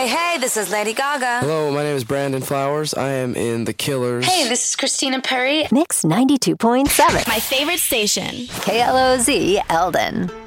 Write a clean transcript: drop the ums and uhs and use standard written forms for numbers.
Hey, this is Lady Gaga. Hello, my name is Brandon Flowers. I am in The Killers. Hey, this is Christina Perri. Mix 92.7. My favorite station. KLOZ Eldon.